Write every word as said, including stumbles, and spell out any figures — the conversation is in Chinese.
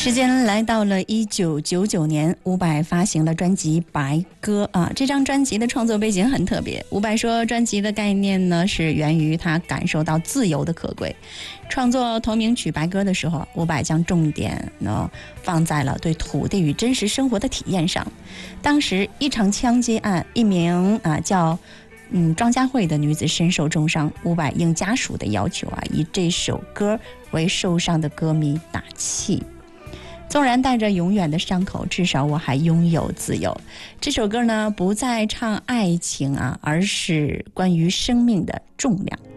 时间来到了一九九九年，伍佰发行了专辑《白鸽》啊。这张专辑的创作背景很特别，伍佰说专辑的概念呢是源于他感受到自由的可贵。创作同名曲《白鸽》的时候，伍佰将重点呢放在了对土地与真实生活的体验上。当时一场枪击案，一名啊叫嗯庄佳慧的女子身受重伤，伍佰应家属的要求啊，以这首歌为受伤的歌迷打气。纵然带着永远的伤口，至少我还拥有自由。这首歌呢，不再唱爱情啊，而是关于生命的重量。